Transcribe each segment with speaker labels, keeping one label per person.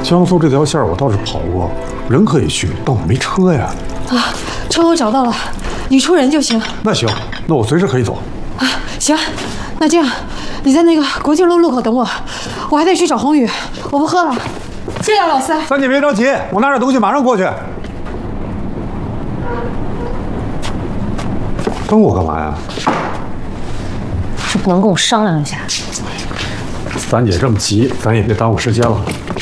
Speaker 1: 江苏这条线我倒是跑过，人可以去，但我没车呀。
Speaker 2: 啊，车我找到了，你出人就行。
Speaker 1: 那行，那我随时可以走。
Speaker 2: 啊，行，那这样，你在那个国庆路路口等我，我还得去找宏宇，我不喝了。谢谢老三。
Speaker 1: 三姐别着急，我拿点东西马上过去。等我干嘛呀？
Speaker 3: 是不能跟我商量一下？
Speaker 1: 三姐这么急，咱也别耽误时间了。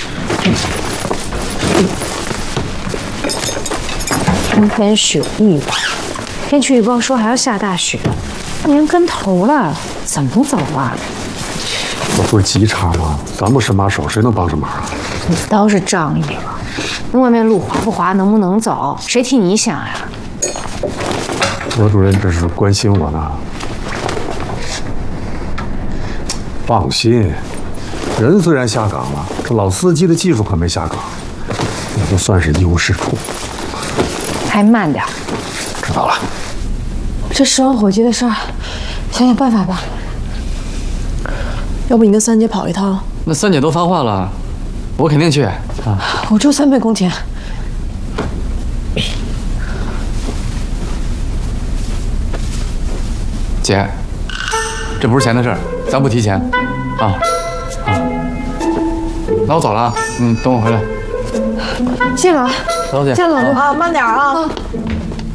Speaker 3: 今天雪意吧，天气预报说还要下大雪，连跟头了，怎么走啊？
Speaker 1: 这不是急茬吗？咱不是马手，谁能帮上忙啊？
Speaker 3: 你倒是仗义了，那外面路滑不滑，能不能走，谁替你想呀？
Speaker 1: 罗主任这是关心我呢。放心，人虽然下岗了，这老司机的技术可没下岗，也就算是一无是处。
Speaker 3: 还慢点。
Speaker 1: 知道了。
Speaker 2: 这食完火鸡的事儿，想想办法吧。
Speaker 4: 要不你跟三姐跑一趟？
Speaker 5: 那三姐都发话了，我肯定去啊。
Speaker 2: 我出3倍工钱。
Speaker 5: 姐，这不是钱的事儿，咱不提钱，啊。那我走了啊，等我回来。
Speaker 2: 谢了，
Speaker 5: 走姐。
Speaker 2: 谢了老陆
Speaker 4: 啊，慢点啊。